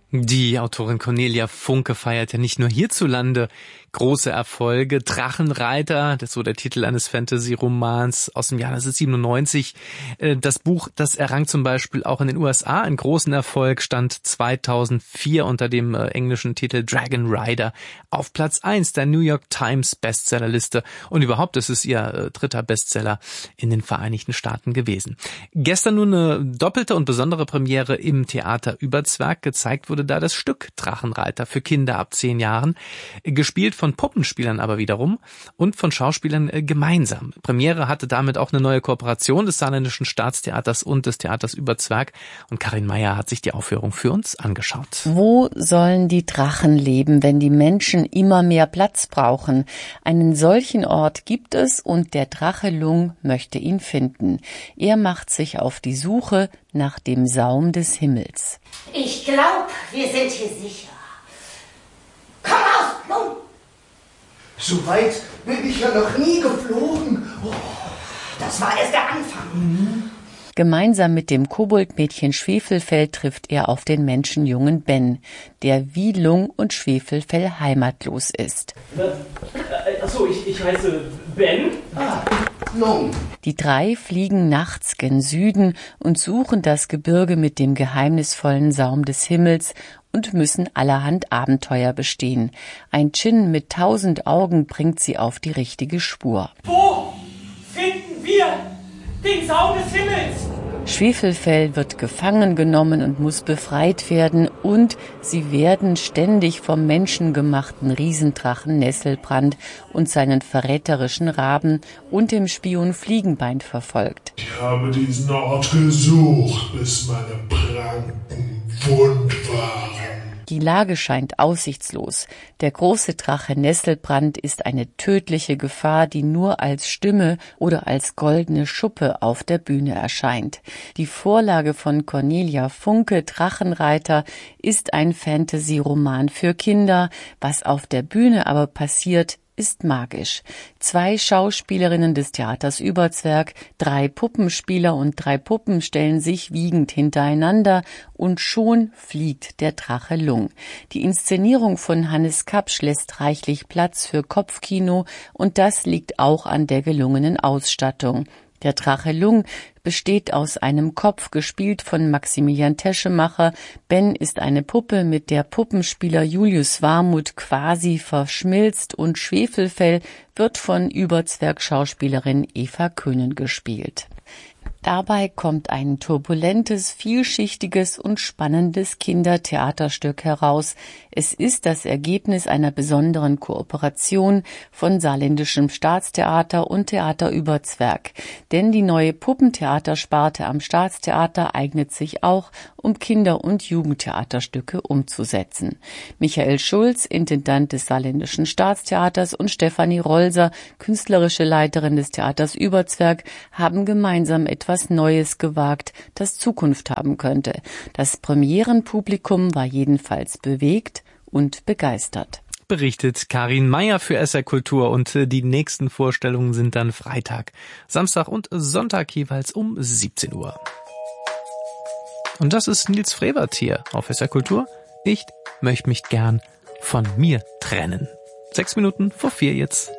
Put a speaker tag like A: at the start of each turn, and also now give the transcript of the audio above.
A: Die Autorin Cornelia Funke feiert ja nicht nur hierzulande große Erfolge. Drachenreiter, das ist so der Titel eines Fantasy-Romans aus dem Jahr 1997. Das Buch, das errang zum Beispiel auch in den USA einen großen Erfolg, stand 2004 unter dem englischen Titel Dragon Rider auf Platz 1 der New York Times Bestsellerliste. Und überhaupt ist es ihr dritter Bestseller in den Vereinigten Staaten gewesen. Gestern nun eine doppelte und besondere Premiere im Theater Überzwerg. Gezeigt wurde da das Stück Drachenreiter für Kinder ab 10 Jahren, gespielt von Puppenspielern aber wiederum und von Schauspielern gemeinsam. Premiere hatte damit auch eine neue Kooperation des Saarländischen Staatstheaters und des Theaters Überzwerg, und Karin Meyer hat sich die Aufführung für uns angeschaut.
B: Wo sollen die Drachen leben, wenn die Menschen immer mehr Platz brauchen? Einen solchen Ort gibt es und der Drache Lung möchte ihn finden. Er macht sich auf die Suche nach dem Saum des Himmels.
C: Ich glaube, wir sind hier sicher. Komm raus, Lung!
D: So weit bin ich ja noch nie geflogen. Oh,
C: das war erst der Anfang.
B: Gemeinsam mit dem Koboldmädchen Schwefelfell trifft er auf den Menschenjungen Ben, der wie Lung und Schwefelfell heimatlos ist.
E: Achso, ich heiße Ben.
D: Lung.
B: Die drei fliegen nachts gen Süden und suchen das Gebirge mit dem geheimnisvollen Saum des Himmels und müssen allerhand Abenteuer bestehen. Ein Dschinn mit 1000 Augen bringt sie auf die richtige Spur.
E: Wo finden wir den Saum des Himmels?
B: Schwefelfell wird gefangen genommen und muss befreit werden, und sie werden ständig vom menschengemachten Riesendrachen Nesselbrand und seinen verräterischen Raben und dem Spion Fliegenbein verfolgt.
F: Ich habe diesen Ort gesucht, bis meine Pranken wund waren.
B: Die Lage scheint aussichtslos. Der große Drache Nesselbrand ist eine tödliche Gefahr, die nur als Stimme oder als goldene Schuppe auf der Bühne erscheint. Die Vorlage von Cornelia Funke, Drachenreiter, ist ein Fantasy-Roman für Kinder. Was auf der Bühne aber passiert, ist magisch. 2 Schauspielerinnen des Theaters Überzwerg, 3 Puppenspieler und 3 Puppen stellen sich wiegend hintereinander und schon fliegt der Drache Lung. Die Inszenierung von Hannes Kapsch lässt reichlich Platz für Kopfkino, und das liegt auch an der gelungenen Ausstattung. Der Drache Lung besteht aus einem Kopf, gespielt von Maximilian Teschemacher. Ben ist eine Puppe, mit der Puppenspieler Julius Warmuth quasi verschmilzt, und Schwefelfell wird von Überzwerg-Schauspielerin Eva Köhnen gespielt. Dabei kommt ein turbulentes, vielschichtiges und spannendes Kindertheaterstück heraus. Es ist das Ergebnis einer besonderen Kooperation von Saarländischem Staatstheater und Theater Überzwerg. Denn die neue Puppentheatersparte am Staatstheater eignet sich auch, um Kinder- und Jugendtheaterstücke umzusetzen. Michael Schulz, Intendant des Saarländischen Staatstheaters, und Stefanie Rolser, künstlerische Leiterin des Theaters Überzwerg, haben gemeinsam etwas Neues gewagt, das Zukunft haben könnte. Das Premierenpublikum war jedenfalls bewegt und begeistert.
A: Berichtet Karin Meyer für SR Kultur, und die nächsten Vorstellungen sind dann Freitag, Samstag und Sonntag jeweils um 17 Uhr. Und das ist Nils Frevert hier auf SR Kultur. Ich möchte mich gern von mir trennen. 6 Minuten vor 4 jetzt.